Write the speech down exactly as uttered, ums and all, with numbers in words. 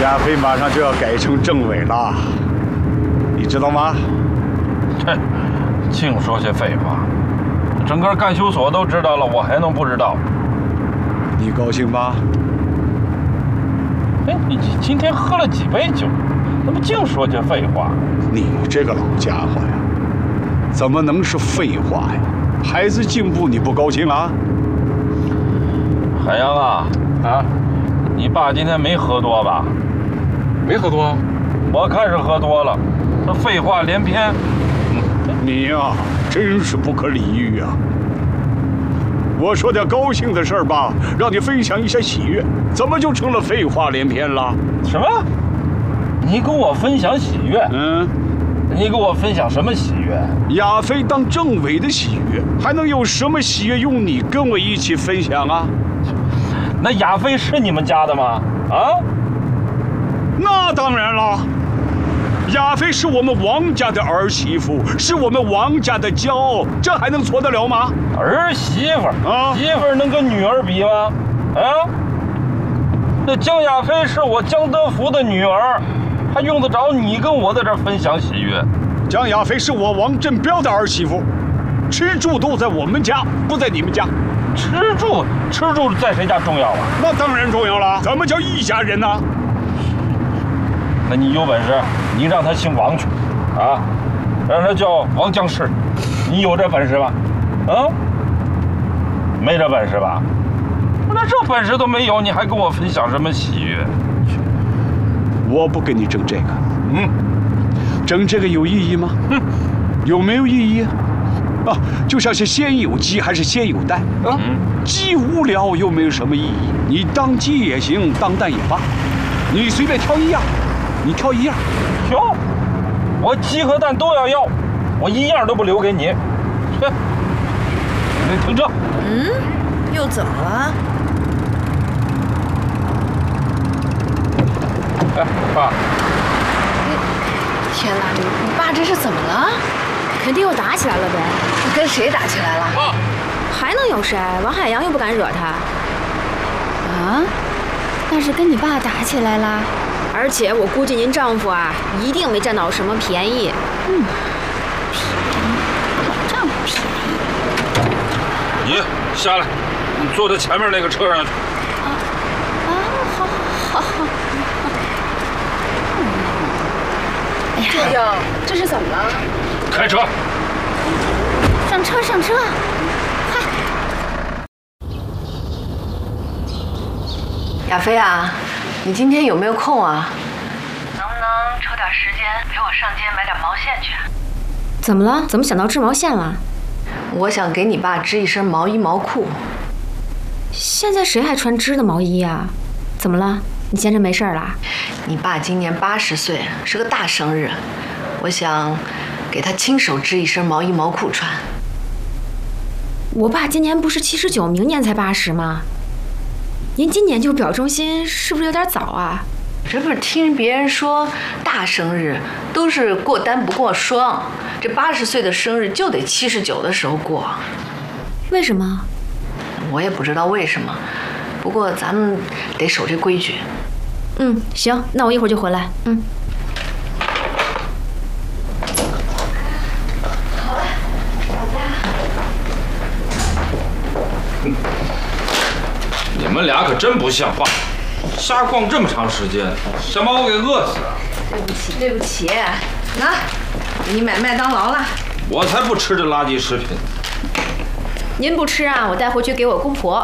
亚飞马上就要改成政委了，你知道吗？ 这净说些废话，整个干休所都知道了，我还能不知道？ 你高兴吧？ 哎，你今天喝了几杯酒？怎么净说些废话？ 你这个老家伙呀，怎么能是废话呀？孩子进步你不高兴啊？ 海洋啊啊，你爸今天没喝多吧？ 没喝多， 我看是喝多了，这废话连篇。 你呀、啊，真是不可理喻啊！我说点高兴的事儿吧，让你分享一下喜悦，怎么就成了废话连篇了？ 什么？你跟我分享喜悦？ 嗯， 你跟我分享什么喜悦？ 亚飞当政委的喜悦，还能有什么喜悦用你跟我一起分享啊？ 那亚飞是你们家的吗？啊？ 那当然了，亚飞是我们王家的儿媳妇，是我们王家的骄傲，这还能错得了吗？ 儿媳妇啊， 媳妇能跟女儿比吗？啊？那江亚飞是我江德福的女儿，还用得着你跟我在这儿分享喜悦？ 江亚飞是我王振彪的儿媳妇，吃住都在我们家，不在你们家。 吃住吃住在谁家重要啊？ 那当然重要了，咱们叫一家人呐、啊。 那你有本事，你让他姓王去，啊，让他叫王江氏，你有这本事吧？啊，没这本事吧？那这本事都没有，你还跟我分享什么喜悦？ 我不跟你争这个， 嗯， 争这个有意义吗？ 嗯， 有没有意义啊？啊，就像是先有鸡还是先有蛋啊？ 嗯， 鸡无聊又没有什么意义，你当鸡也行，当蛋也罢，你随便挑一样，你挑一样， 挑，我鸡和蛋都要要，我一样都不留给你。去，你停车。 嗯，又怎么了？ 哎，爸。 天哪，你你爸这是怎么了？ 肯定又打起来了呗。 你跟谁打起来了？ 爸， 还能有谁？王海洋又不敢惹他。 啊？那是跟你爸打起来了？ 而且我估计您丈夫啊，一定没占到什么便宜。 嗯，便宜，这么便宜？ 你下来，你坐在前面那个车上去。 啊啊，好好好。哎呀， 舅舅，这是怎么了？ 开车。 上车，上车，快！ 亚飞啊，你今天有没有空啊？ 能不能抽点时间陪我上街买点毛线去？ 怎么了？怎么想到织毛线了？ 我想给你爸织一身毛衣毛裤。 现在谁还穿织的毛衣啊？怎么了？你闲着没事啦？ 你爸今年八十岁，是个大生日，我想给他亲手织一身毛衣毛裤穿。 我爸今年不是七十九，明年才八十吗？您今年就表忠心，是不是有点早啊？ 这不是听别人说，大生日都是过单不过双，这八十岁的生日就得七十九的时候过。 为什么？ 我也不知道为什么，不过咱们得守这规矩。 嗯，行，那我一会儿就回来。嗯。 你们俩可真不像话，瞎逛这么长时间，想把我给饿死啊！ 对不起，对不起，拿，给你买麦当劳了。 我才不吃这垃圾食品。 您不吃啊，我带回去给我公婆。